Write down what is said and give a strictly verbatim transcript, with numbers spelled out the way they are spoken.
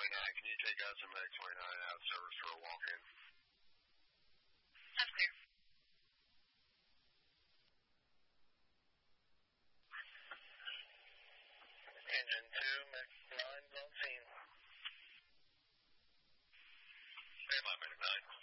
twenty-nine, can you take us and Medic twenty-nine out of service for a walk-in? That's clear. Engine two, Medic nine's on scene. Stand by, Medic nine.